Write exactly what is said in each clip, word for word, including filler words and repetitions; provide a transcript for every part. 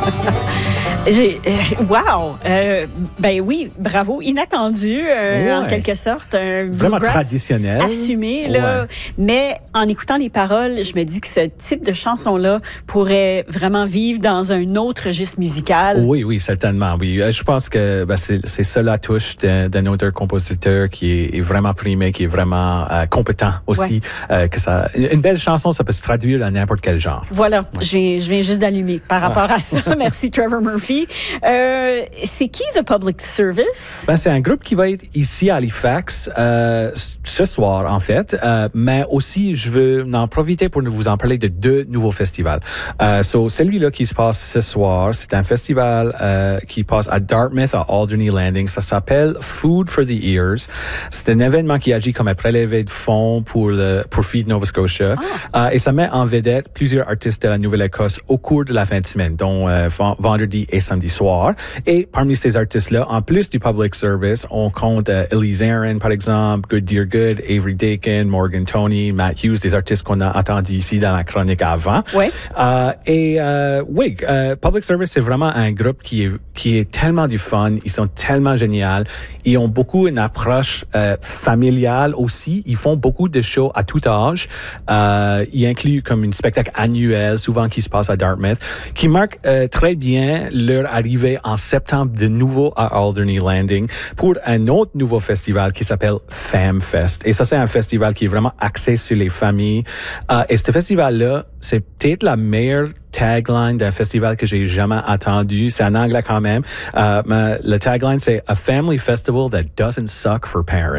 J'ai, euh, wow! Euh, ben oui, bravo. Inattendu, euh, ouais. en quelque sorte. Un Vraiment traditionnel. Assumé, là. Ouais. Mais en écoutant les paroles, je me dis que ce type de chanson-là pourrait vraiment vivre dans un autre registre musical. Oui, oui, certainement, oui. Je pense que ben, c'est, c'est ça la touche d'un, d'un auteur-compositeur qui est, est vraiment primé, qui est vraiment euh, compétent aussi. Ouais. Euh, que ça, une belle chanson, ça peut se traduire dans n'importe quel genre. Voilà, ouais. je, viens, je viens juste d'allumer par rapport ah. à ça. Merci, Trevor Murphy. Euh, c'est qui The Public Service? Ben, c'est un groupe qui va être ici à Halifax euh, ce soir, en fait. Euh, mais aussi, je veux en profiter pour vous en parler de deux nouveaux festivals. Euh, so, celui-là qui se passe ce soir, c'est un festival euh, qui passe à Dartmouth, à Alderney Landing. Ça s'appelle Food for the Ears. C'est un événement qui agit comme un prélevé de fonds pour le pour Feed Nova Scotia. Ah. Euh, et ça met en vedette plusieurs artistes de la Nouvelle-Écosse au cours de la fin de semaine, dont euh, vendredi et samedi soir. Et parmi ces artistes-là, en plus du public service, on compte euh, Elise Aaron, par exemple, Good Dear Good, Avery Dakin, Morgan Tony, Matt Hughes, des artistes qu'on a entendus ici dans la chronique avant. Ouais. Euh, et euh, oui, euh, public service, c'est vraiment un groupe qui est qui est tellement du fun. Ils sont tellement géniaux. Ils ont beaucoup une approche euh, familiale aussi. Ils font beaucoup de shows à tout âge. Euh, ils incluent comme un spectacle annuel, souvent qui se passe à Dartmouth, qui marque euh, très bien leur arrivée en septembre de nouveau à Alderney Landing pour un autre nouveau festival qui s'appelle FamFest. Et ça, c'est un festival qui est vraiment axé sur les familles. Euh, et ce festival-là, c'est peut-être la meilleure tagline d'un festival que j'ai jamais entendu. C'est en anglais quand même. Euh, mais le tagline, c'est « A family festival that doesn't suck for parents ».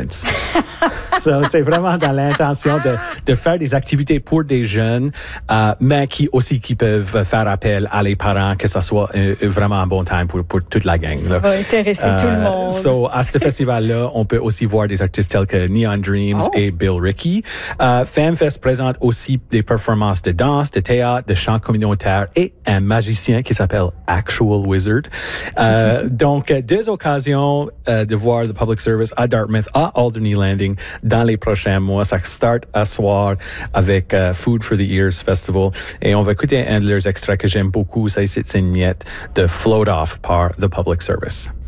So, c'est vraiment dans l'intention de, de faire des activités pour des jeunes, euh, mais qui aussi qui peuvent faire appel à les parents, que ça soit euh, vraiment un bon temps pour, pour toute la gang. Ça là. va intéresser euh, tout le monde. So, à ce festival-là, on peut aussi voir des artistes tels que Neon Dreams oh. et Bill Rickey. Euh, FamFest présente aussi des performances de danse, de théâtre, de chant communautaire et un magicien qui s'appelle Actual Wizard. Euh, donc, deux occasions euh, de voir le public service à Dartmouth, à Alderney Landing, dans les prochains mois. Ça start à soir avec uh, Food for the Ears Festival. Et on va écouter un de leurs extraits que j'aime beaucoup. Ça, c'est une miette de Float Off par The Public Service.